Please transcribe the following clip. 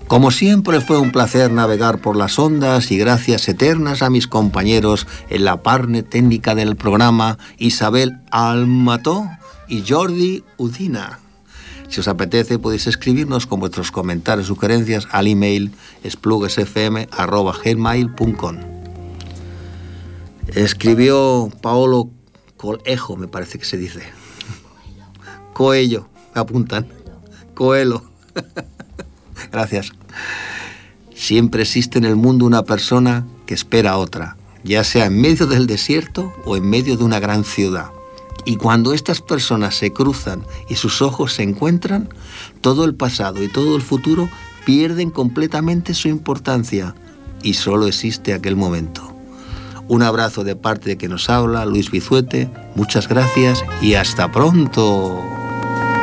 Como siempre fue un placer navegar por las ondas y gracias eternas a mis compañeros en la parte técnica del programa, Isabel Almató y Jordi Udina. Si os apetece podéis escribirnos con vuestros comentarios y sugerencias al email espluguesfm@gmail.com. Escribió Paolo Coelho, me parece que se dice. Coelho, apuntan. Coelho. Gracias. Siempre existe en el mundo una persona que espera a otra, ya sea en medio del desierto o en medio de una gran ciudad. Y cuando estas personas se cruzan y sus ojos se encuentran, todo el pasado y todo el futuro pierden completamente su importancia y solo existe aquel momento. Un abrazo de parte de que nos habla Luis Bizuete, muchas gracias y hasta pronto.